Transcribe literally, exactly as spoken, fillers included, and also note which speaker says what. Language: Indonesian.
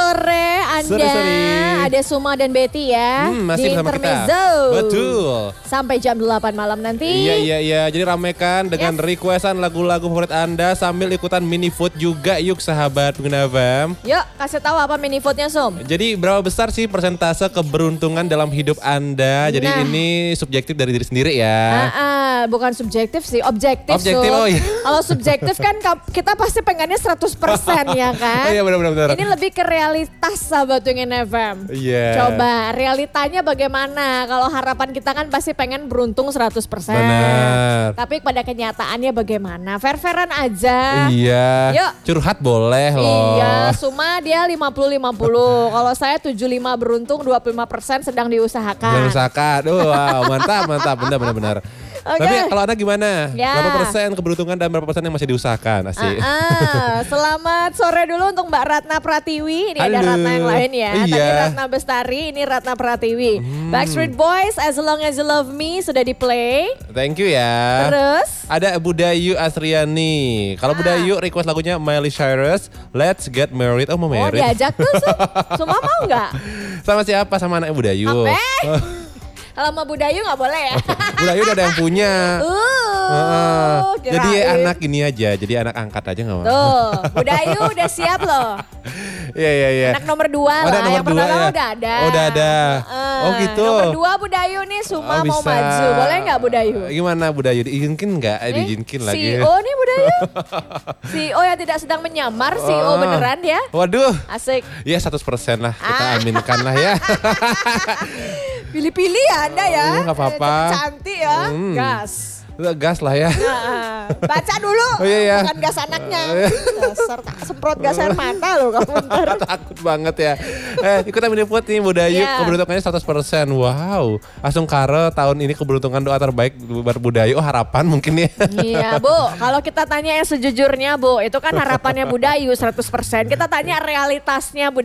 Speaker 1: sore Anda.
Speaker 2: Sore-sore.
Speaker 1: Ada Suma dan Betty ya.
Speaker 2: Hmm, masih
Speaker 1: di
Speaker 2: bersama
Speaker 1: Intermezzo.
Speaker 2: kita. Betul.
Speaker 1: Sampai jam delapan malam nanti.
Speaker 2: Iya iya iya. Jadi ramekan dengan
Speaker 1: Yes.
Speaker 2: requestan lagu-lagu favorit Anda sambil ikutan mini vote juga yuk sahabat pengguna F M.
Speaker 1: Yuk kasih tahu apa mini vote-nya Sum.
Speaker 2: Jadi berapa besar sih persentase keberuntungan dalam hidup Anda? Jadi
Speaker 1: Nah.
Speaker 2: ini subjektif dari diri sendiri ya.
Speaker 1: Ah, ah, bukan subjektif sih, objektif.
Speaker 2: Objektif,
Speaker 1: Sum.
Speaker 2: oh iya.
Speaker 1: Kalau subjektif kan ka- kita pasti pengennya seratus persen ya kan.
Speaker 2: Oh iya benar-benar. benar.
Speaker 1: Ini lebih ke realitas sahabat Wingin F M.
Speaker 2: Iya.
Speaker 1: Coba realitanya bagaimana? Kalau harapan kita kan pasti pengen beruntung seratus persen.
Speaker 2: Benar.
Speaker 1: Tapi pada kenyataannya bagaimana? Fair-fairan aja.
Speaker 2: Iya.
Speaker 1: Yuk.
Speaker 2: Curhat boleh loh.
Speaker 1: Iya, Suma dia lima puluh lima puluh. Kalau saya tujuh puluh lima beruntung, dua puluh lima persen sedang diusahakan.
Speaker 2: Jangan usahakan. Wow, mantap, mantap. Benar, benar, benar.
Speaker 1: Oke.
Speaker 2: Tapi kalau Anda gimana?
Speaker 1: Ya.
Speaker 2: Berapa persen keberuntungan dan berapa persen yang masih diusahakan? Asik.
Speaker 1: Ah, ah. Selamat sore dulu untuk Mbak Ratna Pratiwi. Ini ada
Speaker 2: Halo.
Speaker 1: Ratna yang lain ya.
Speaker 2: Iya.
Speaker 1: Tadi Ratna Bestari, ini Ratna Pratiwi.
Speaker 2: Hmm.
Speaker 1: Backstreet Boys, As Long As You Love Me sudah di play.
Speaker 2: Thank you ya.
Speaker 1: Terus?
Speaker 2: Ada Budayu Asriani. Kalau
Speaker 1: Ah.
Speaker 2: Budayu request lagunya Miley Cyrus, Let's Get Married. Oh mau
Speaker 1: Oh
Speaker 2: married.
Speaker 1: diajak tuh Sum. Suma mau gak?
Speaker 2: Sama siapa? Sama anaknya Budayu.
Speaker 1: Ape? Kalau sama Budayu gak boleh ya?
Speaker 2: Budayu udah ada yang punya.
Speaker 1: Uh,
Speaker 2: Heeh. Jadi
Speaker 1: kirain.
Speaker 2: anak ini aja, jadi anak angkat aja gak apa-apa.
Speaker 1: Tuh, Budayu udah siap loh.
Speaker 2: Iya iya iya.
Speaker 1: Anak nomor dua
Speaker 2: Oh, ada
Speaker 1: lah,
Speaker 2: nomor
Speaker 1: yang
Speaker 2: dua
Speaker 1: pertama
Speaker 2: ya?
Speaker 1: udah ada.
Speaker 2: Oh, udah ada.
Speaker 1: Heeh.
Speaker 2: Oh, gitu.
Speaker 1: Nomor dua Budayu nih, Suma
Speaker 2: Oh,
Speaker 1: mau
Speaker 2: bisa.
Speaker 1: maju. Boleh gak Budayu?
Speaker 2: Gimana Budayu? Diizinkin nggak? Eh,
Speaker 1: Nih,
Speaker 2: diizinkin
Speaker 1: C
Speaker 2: lagi.
Speaker 1: E O nih Budayu. C E O yang tidak sedang menyamar, C E O
Speaker 2: Oh.
Speaker 1: beneran ya.
Speaker 2: Waduh.
Speaker 1: Asik.
Speaker 2: Ya seratus persen lah, kita
Speaker 1: Ah.
Speaker 2: aminkan lah ya.
Speaker 1: Pilih-pilih ya Anda ya.
Speaker 2: Iya, nggak apa-apa.
Speaker 1: Eh, cantik ya.
Speaker 2: Hmm.
Speaker 1: Gas.
Speaker 2: Gas lah ya.
Speaker 1: Nah, baca dulu,
Speaker 2: Oh, iya, iya.
Speaker 1: bukan gas anaknya. Dasar tak semprot gas air mata loh kamu ntar.
Speaker 2: Takut banget ya. Eh, ikutan mini vote nih Budayu,
Speaker 1: Iya.
Speaker 2: keberuntungannya seratus persen. Wow. Langsung Kare tahun ini keberuntungan doa terbaik buat Budayu. Oh, harapan mungkin ya.
Speaker 1: Iya Bu, kalau kita tanya yang sejujurnya Bu, itu kan harapannya Budayu seratus persen. Kita tanya realitasnya Budayu.